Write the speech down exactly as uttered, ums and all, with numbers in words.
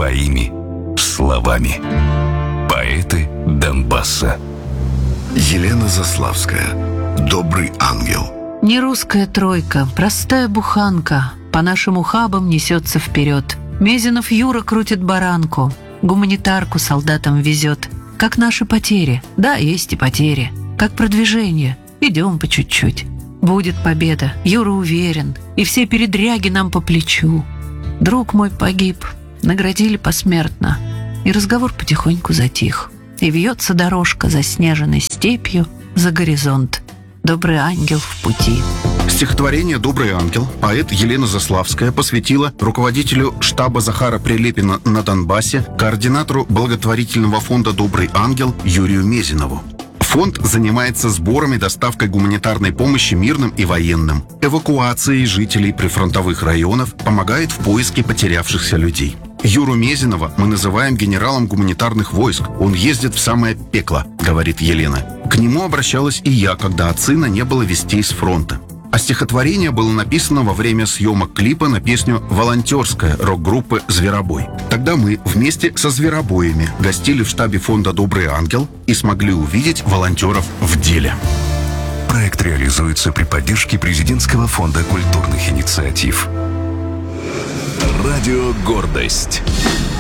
своими словами. Поэты Донбасса. Елена Заславская. «Добрый ангел». Не русская тройка, простая буханка по нашим ухабам несется вперед. Мезенов Юра крутит баранку, гуманитарку солдатам везет. Как наши потери, да, есть и потери. Как продвижение, идем по чуть-чуть. Будет победа, Юра уверен, и все передряги нам по плечу. Друг мой погиб, наградили посмертно, и разговор потихоньку затих. И вьется дорожка заснеженной степью за горизонт. Добрый ангел в пути. Стихотворение «Добрый ангел» поэт Елена Заславская посвятила руководителю штаба Захара Прилепина на Донбассе, координатору благотворительного фонда «Добрый ангел» Юрию Мезенову. Фонд занимается сбором и доставкой гуманитарной помощи мирным и военным, эвакуацией жителей прифронтовых районов, помогает в поиске потерявшихся людей. Юру Мезенова мы называем генералом гуманитарных войск. Он ездит в самое пекло, говорит Елена. К нему обращалась и я, когда от сына не было вестей с фронта. А стихотворение было написано во время съемок клипа на песню «Волонтерская» рок-группы «Зверобой». Тогда мы вместе со «Зверобоями» гостили в штабе фонда «Добрый ангел» и смогли увидеть волонтеров в деле. Проект реализуется при поддержке Президентского фонда культурных инициатив. Радио «Гордость».